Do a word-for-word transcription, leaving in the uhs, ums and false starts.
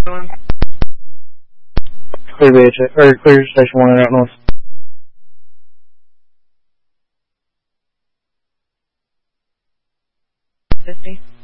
Clear B H A, or clear station one and out north. fifty.